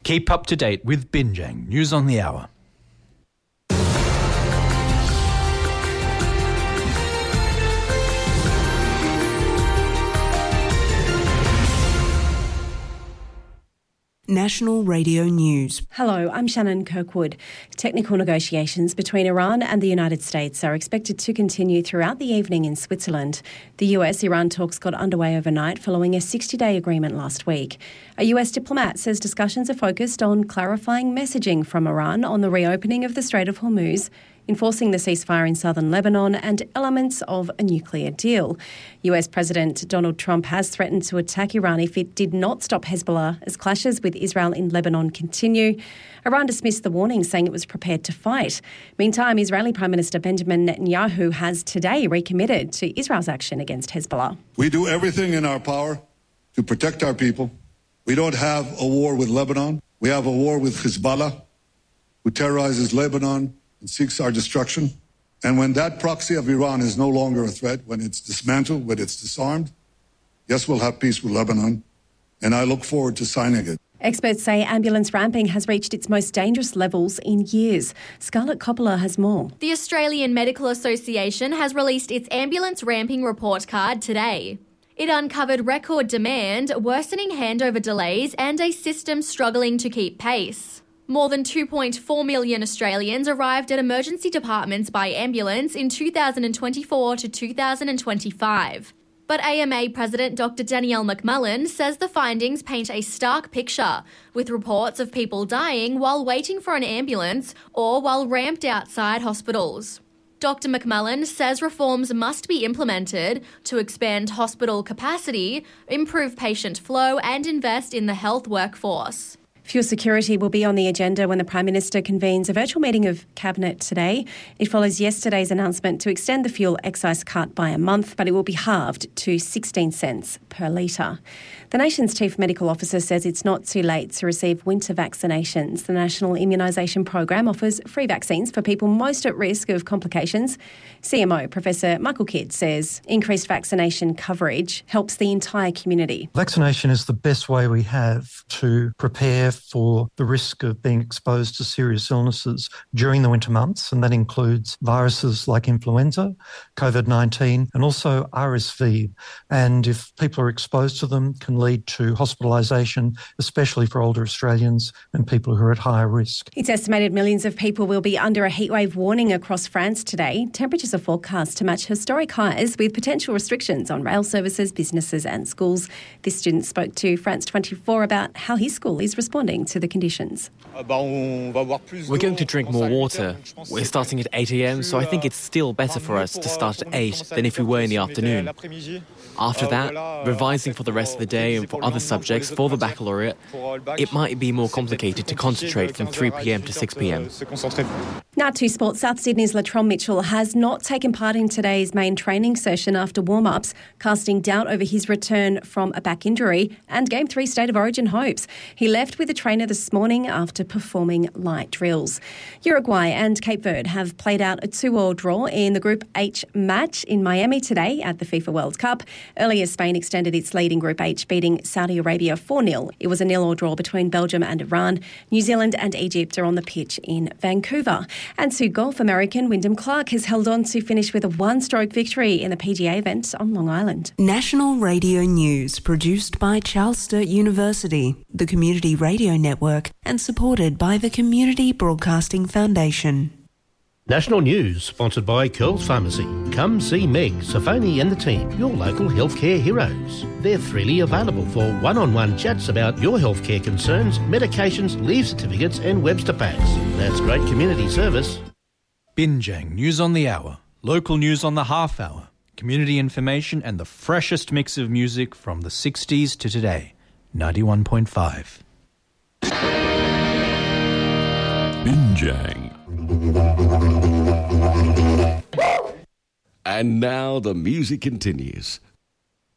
Keep up to date with Binjang News on the Hour. National Radio News. Hello, I'm Shannon Kirkwood. Technical negotiations between Iran and the United States are expected to continue throughout the evening in Switzerland. The US-Iran talks got underway overnight following a 60-day agreement last week. A US diplomat says discussions are focused on clarifying messaging from Iran on the reopening of the Strait of Hormuz, enforcing the ceasefire in southern Lebanon and elements of a nuclear deal. US President Donald Trump has threatened to attack Iran if it did not stop Hezbollah as clashes with Israel in Lebanon continue. Iran dismissed the warning, saying it was prepared to fight. Meantime, Israeli Prime Minister Benjamin Netanyahu has today recommitted to Israel's action against Hezbollah. We do everything in our power to protect our people. We don't have a war with Lebanon. We have a war with Hezbollah, who terrorizes Lebanon and seeks our destruction. And when that proxy of Iran is no longer a threat, when it's dismantled, when it's disarmed, yes, we'll have peace with Lebanon, and I look forward to signing it. Experts say ambulance ramping has reached its most dangerous levels in years. Scarlett Coppola has more. The Australian Medical Association has released its ambulance ramping report card today. It uncovered record demand, worsening handover delays, and a system struggling to keep pace. More than 2.4 million Australians arrived at emergency departments by ambulance in 2024 to 2025. But AMA President Dr. Danielle McMullen says the findings paint a stark picture, with reports of people dying while waiting for an ambulance or while ramped outside hospitals. Dr. McMullen says reforms must be implemented to expand hospital capacity, improve patient flow, and invest in the health workforce. Fuel security will be on the agenda when the Prime Minister convenes a virtual meeting of Cabinet today. It follows yesterday's announcement to extend the fuel excise cut by a month, but it will be halved to 16 cents per litre. The nation's Chief Medical Officer says it's not too late to receive winter vaccinations. The National Immunisation Program offers free vaccines for people most at risk of complications. CMO Professor Michael Kidd says increased vaccination coverage helps the entire community. Vaccination is the best way we have to prepare for the risk of being exposed to serious illnesses during the winter months, and that includes viruses like influenza, COVID-19 and also RSV. And if people are exposed to them, can lead to hospitalisation, especially for older Australians and people who are at higher risk. It's estimated millions of people will be under a heatwave warning across France today. Temperatures are forecast to match historic highs with potential restrictions on rail services, businesses and schools. This student spoke to France 24 about how his school is responding to the conditions. We're going to drink more water. We're starting at 8 a.m, so I think it's still better for us to start at 8 than if we were in the afternoon. After that, revising for the rest of the day and for other subjects for the baccalaureate, it might be more complicated to concentrate from 3 p.m. to 6 p.m. Now to sports. South Sydney's Latrell Mitchell has not taken part in today's main training session after warm-ups, casting doubt over his return from a back injury and Game 3 State of Origin hopes. He left with a trainer this morning after performing light drills. Uruguay and Cape Verde have played out a 2-2 draw in the Group H match in Miami today at the FIFA World Cup. Earlier, Spain extended its lead in Group H, beating Saudi Arabia 4-0. It was a 0-0 draw between Belgium and Iran. New Zealand and Egypt are on the pitch in Vancouver. And to golf, American Wyndham Clark has held on to finish with a one-stroke victory in the PGA event on Long Island. National Radio News, produced by Charles Sturt University, the Community Radio Network, and supported by the Community Broadcasting Foundation. National News, sponsored by Curls Pharmacy. Come see Meg, Safoni and the team, your local healthcare heroes. They're freely available for one-on-one chats about your healthcare concerns, medications, leave certificates and Webster packs. That's great community service. Binjang News on the Hour, local news on the half hour, community information and the freshest mix of music from the 60s to today. 91.5. Binjang. And now the music continues.